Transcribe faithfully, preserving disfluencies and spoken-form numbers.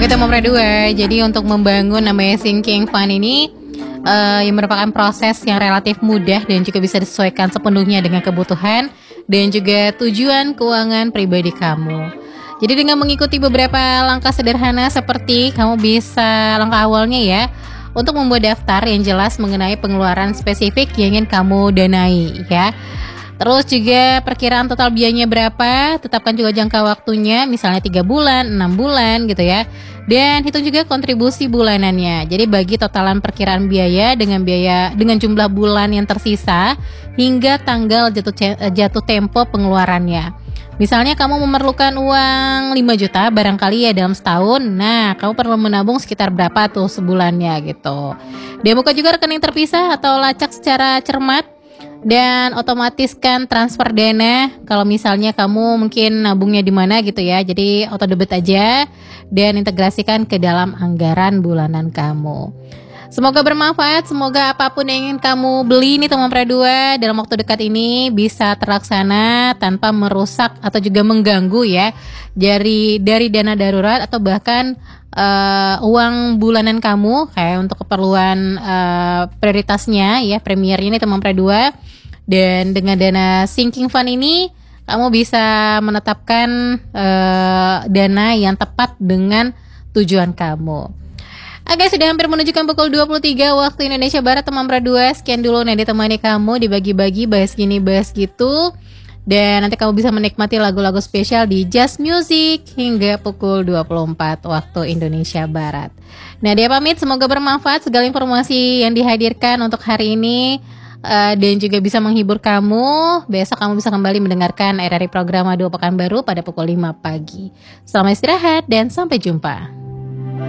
Oke teman dua, jadi untuk membangun namanya Sinking Fund ini uh, yang merupakan proses yang relatif mudah dan juga bisa disesuaikan sepenuhnya dengan kebutuhan dan juga tujuan keuangan pribadi kamu. Jadi dengan mengikuti beberapa langkah sederhana seperti kamu bisa langkah awalnya ya untuk membuat daftar yang jelas mengenai pengeluaran spesifik yang ingin kamu danai ya. Terus juga perkiraan total biayanya berapa, tetapkan juga jangka waktunya, misalnya tiga bulan, enam bulan gitu ya. Dan hitung juga kontribusi bulanannya. Jadi bagi totalan perkiraan biaya dengan biaya dengan jumlah bulan yang tersisa hingga tanggal jatuh jatuh tempo pengeluarannya. Misalnya kamu memerlukan uang lima juta barangkali ya dalam setahun. Nah, kamu perlu menabung sekitar berapa tuh sebulannya gitu. Dan buka juga rekening terpisah atau lacak secara cermat. Dan otomatiskan transfer dana kalau misalnya kamu mungkin nabungnya di mana gitu ya. Jadi auto debit aja dan integrasikan ke dalam anggaran bulanan kamu. Semoga bermanfaat, semoga apapun yang ingin kamu beli nih teman Pradua dalam waktu dekat ini bisa terlaksana tanpa merusak atau juga mengganggu ya dari dari dana darurat atau bahkan uh, uang bulanan kamu kayak untuk keperluan uh, prioritasnya ya premier ini teman Pradua. Dan dengan dana Sinking Fund ini kamu bisa menetapkan uh, dana yang tepat dengan tujuan kamu. Oke, sudah hampir menunjukkan pukul dua puluh tiga waktu Indonesia Barat teman Pradua. Sekian dulu nih ditemani kamu dibagi-bagi bahas gini bahas gitu. Dan nanti kamu bisa menikmati lagu-lagu spesial di Just Music hingga pukul dua puluh empat waktu Indonesia Barat. Nah, dia pamit, semoga bermanfaat segala informasi yang dihadirkan untuk hari ini. Uh, dan juga bisa menghibur kamu. Besok kamu bisa kembali mendengarkan R R I program Dua Pekan Baru pada pukul lima pagi. Selamat istirahat dan sampai jumpa.